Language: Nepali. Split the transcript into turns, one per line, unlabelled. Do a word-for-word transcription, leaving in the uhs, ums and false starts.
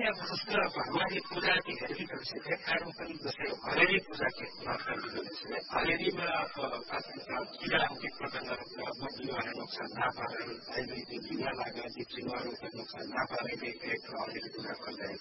सामान्य जस्तो भगवानी पूजा की हेरी करें कारण पनि जैसे हरेरी पूजा के हरेरी में कीड़ा कीट पतंग बिरुवा नुकसान नपारे अहिले त्यो बिरुवा लाग्दा जीव जनावरको नुकसान नपारे एक हरेरी पूजा गर्दै